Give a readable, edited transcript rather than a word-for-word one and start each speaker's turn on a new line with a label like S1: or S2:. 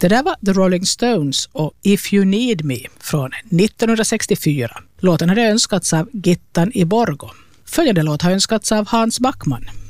S1: Det där var The Rolling Stones och If You Need Me från 1964. Låten hade önskats av Gittan i Borgo. Följande låt har önskats av Hans Backman.